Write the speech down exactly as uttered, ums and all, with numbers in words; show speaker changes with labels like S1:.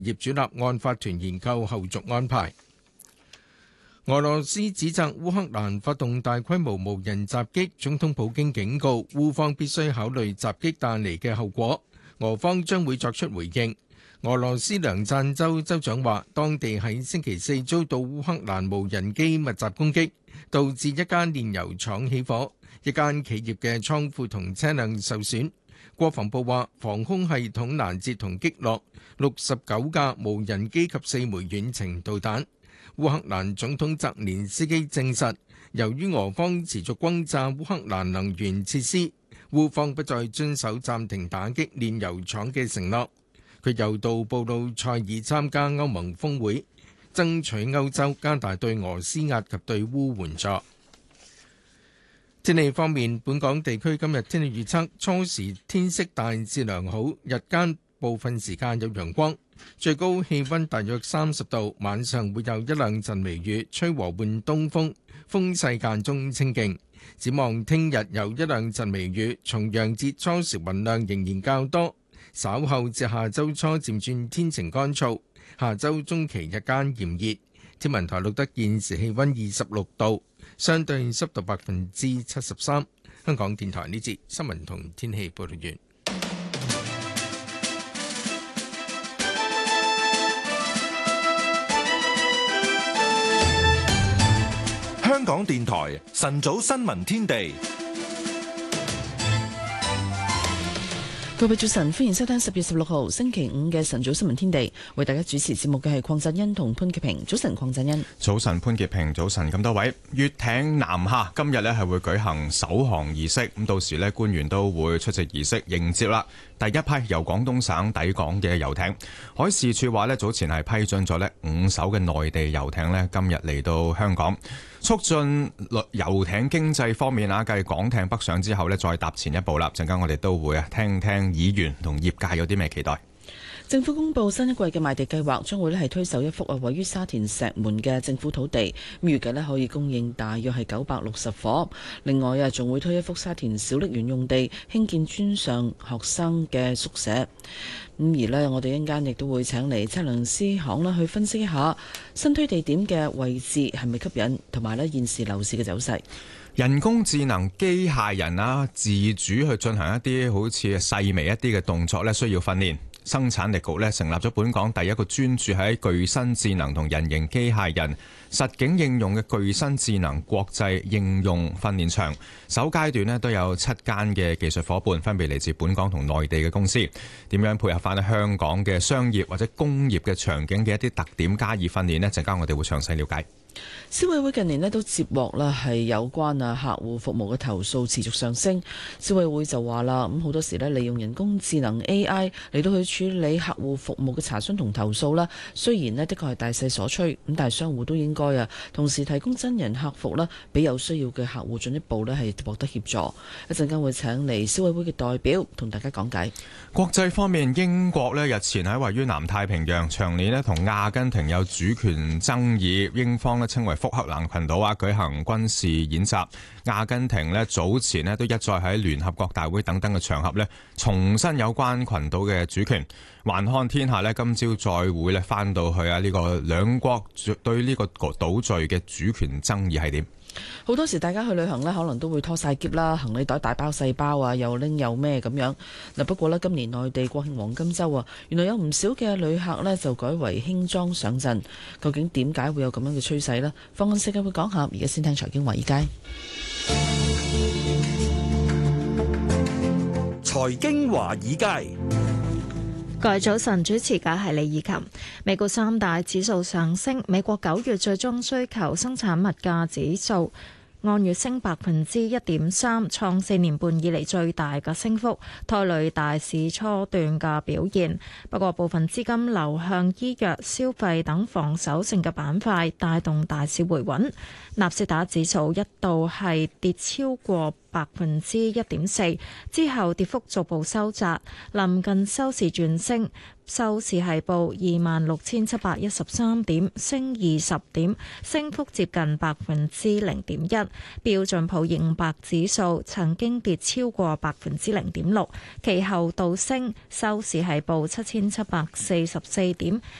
S1: 業主立案法團研究後續安排。俄羅斯指責烏克蘭發動大規模無人襲擊，總統普京警告烏方必須考慮襲擊帶嚟嘅後果，俄方將會作出回應。俄羅斯梁贊州州長話，當地喺星期四遭到烏克蘭無人機密集攻擊，導致一間煉油廠起火，一間企業嘅倉庫同車輛受損。國防部話，防空系統攔截同擊落六十九架無人機及四枚遠程導彈。烏克蘭總統澤連斯基證實，由於俄方持續轟炸烏克蘭能源設施，烏方不再遵守暫停打擊煉油廠嘅承諾。佢又到布魯塞爾參加歐盟峰會，爭取歐洲加大對俄施壓及對烏援助。天氣方面，本港地區今日天氣預測，初時天色大致良好，日間部分時間有陽光，最高氣溫大約三十度，晚上會有一兩陣微雨，吹和緩東風，風勢間中清勁。展望聽日有一兩陣微雨，重陽節初時雲量仍然較多，稍後至下周初漸轉天晴乾燥，下周中期日間炎熱。天文台錄得現時氣溫二十六度，相對濕度百分之七十三。香港電台呢節新聞同天氣報道完。
S2: 香港電台晨早新聞天地。
S3: 各位早晨，歡迎收聽十月十六號星期五嘅晨早新聞天地。為大家主持節目嘅係鄺振欣同潘潔平。早晨，鄺振欣。早晨，潘潔平。早晨，咁多位。閱艇南下今日呢係會舉行首航儀式，咁到時呢官員都會出席儀式迎接啦。第一批由廣東省抵港嘅遊艇，海事處話呢早前係批准咗呢五艘嘅內地遊艇呢今日嚟到香港，促進遊艇經濟方面啊，繼港艇北上之後呢再踏前一步啦。陣間我哋都會啊聽聽議員同業界有啲咩期待。 政府公布新一季嘅賣地計劃，將會咧係推售一幅啊位於沙田石門嘅政府土地，預計咧可以供應大約係九百六十伙。另外啊，仲會推一幅沙田小瀝源用地，興建專上學生嘅宿舍。咁而咧，我哋一陣間亦都會請嚟測量師行啦去分析一下新推地點嘅位置係咪吸引，同埋咧現時樓市嘅走勢。
S4: 人工智能機械人啊，自主去進行一啲好似細微一啲嘅動作咧，需要訓練。生產力局咧成立咗本港第一個專注喺具身智能同人形機械人實景應用嘅具身智能國際應用訓練場，首階段咧都有七間嘅技術夥伴，分別嚟自本港同內地嘅公司，點樣配合翻香港嘅商業或者工業嘅場景嘅一啲特點加以訓練呢？陣間我哋會詳細了解。
S3: 消委會近年咧都接獲啦係有關啊客戶服務嘅投訴持續上升，消委會就話啦，咁好多時咧利用人工智能 A I 嚟到去處理客戶服務嘅查詢同投訴啦，雖然咧的確係大勢所趨，咁但係商戶都應該啊同時提供真人客服啦，俾有需要嘅客戶進一步咧係獲得協助。一陣間會請嚟消委會嘅代表同大家講解。
S4: 國際方面，英國咧日前喺位於南太平洋長年咧同阿根廷有主權爭議，英方稱為福克蘭群島啊，舉行軍事演習。阿根廷咧早前咧都一再喺聯合國大會等等嘅場合咧重申有關群島嘅主權。環看天下咧今朝再會咧翻到去啊呢個兩國對呢個島嶼嘅主權爭議係點？
S3: 好多時大家去旅行呢，可能都會拖晒篋啦，行李袋大包細包啊，又拎又咩咁樣。嗱，不過呢，今年內地國慶黃金週啊，原來有唔少嘅旅客呢就改為輕裝上陣。究竟點解會有咁樣嘅趨勢呢？放眼世界會講下，而家先聽財經華爾街。
S2: 財經華爾街。
S5: 各位早晨，主持嘅係李以琴。美股三大指數上升，美國九月最終需求生產物價指數按月升百分之一點三，創四年半以嚟最大嘅升幅，拖累大市初段嘅表現。不過部分資金流向醫藥、消費等防守性嘅板塊，帶動大市回穩。納斯達克指數一度係跌超過百分之一點四，之後跌幅逐步收窄，臨近收市轉升。 收市係報二萬六千七百一十三點，升二十點，升幅接近百分之零點一。標準普爾五百指數曾經跌超過百分之零點六，其後倒升，收市係報七千七百四十四點，